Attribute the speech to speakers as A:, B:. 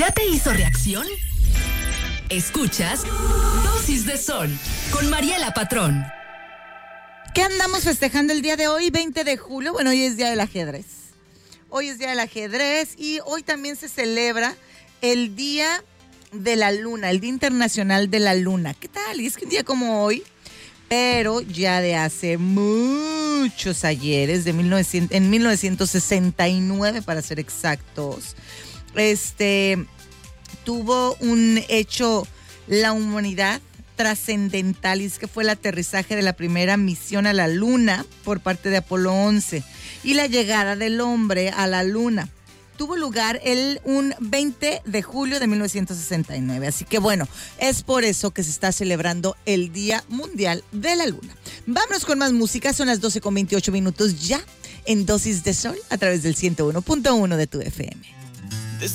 A: ¿Ya te hizo reacción? Escuchas Dosis de Sol con Mariela Patrón.
B: ¿Qué andamos festejando el día de hoy, 20 de julio? Bueno, hoy es Día del Ajedrez. Hoy es Día del Ajedrez y hoy también se celebra el Día de la Luna, el Día Internacional de la Luna. ¿Qué tal? Y es que un día como hoy, pero ya de hace muchos ayeres, en 1969 para ser exactos, tuvo un hecho la humanidad trascendental, y es que fue el aterrizaje de la primera misión a la Luna por parte de Apolo 11 y la llegada del hombre a la Luna. Tuvo lugar un 20 de julio de 1969. Así que bueno, es por eso que se está celebrando el Día Mundial de la Luna. Vámonos con más música, son las 12:28 ya en Dosis de Sol a través del 101.1 de tu FM.